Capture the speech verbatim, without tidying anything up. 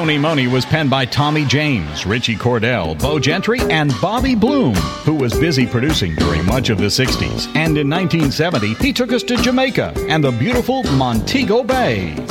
Phony Money was penned by Tommy James, Richie Cordell, Bo Gentry, and Bobby Bloom, who was busy producing during much of the sixties. And in nineteen seventy, he took us to Jamaica and the beautiful Montego Bay.